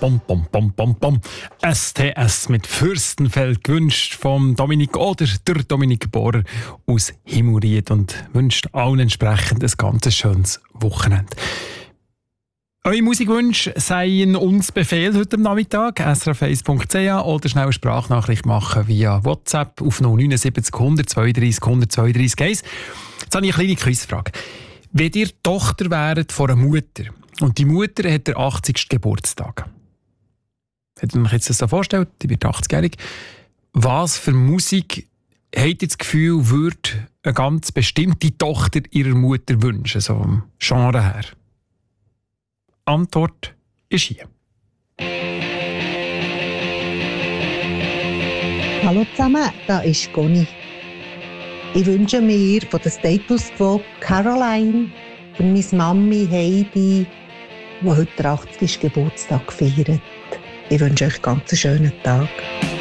Bom, bom, bom, bom, bom. STS mit Fürstenfeld gewünscht vom Dominik oder der Dominik Bohrer aus Himmelried und wünscht allen entsprechend ein ganz schönes Wochenende. Eure Musikwünsche seien uns Befehl heute am Nachmittag, srf1.ch oder schnell eine Sprachnachricht machen via WhatsApp auf 079 132 132 1. Jetzt habe ich eine kleine Quizfrage. Wenn ihr Tochter wäret von einer Mutter und die Mutter hat den 80. Geburtstag, hättet ihr euch jetzt das so vorgestellt, die wird 80-jährig, was für Musik habt ihr das Gefühl, würde eine ganz bestimmte Tochter ihrer Mutter wünschen, so vom Genre her? Antwort ist hier. Hallo zusammen, da ist Conny. Ich wünsche mir von der Status Quo Caroline für meine Mami Heidi, die heute den 80. Geburtstag feiert. Ich wünsche euch einen ganz schönen Tag.